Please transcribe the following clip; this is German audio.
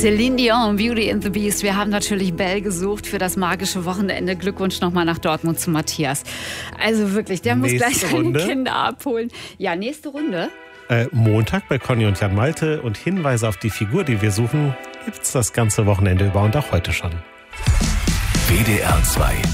Celine Dion, Beauty and the Beast. Wir haben natürlich Belle gesucht für das magische Wochenende. Glückwunsch nochmal nach Dortmund zu Matthias. Also wirklich, der muss gleich seine Kinder abholen. Ja, nächste Runde. Montag bei Conny und Jan Malte. Und Hinweise auf die Figur, die wir suchen, gibt's das ganze Wochenende über und auch heute schon. WDR 2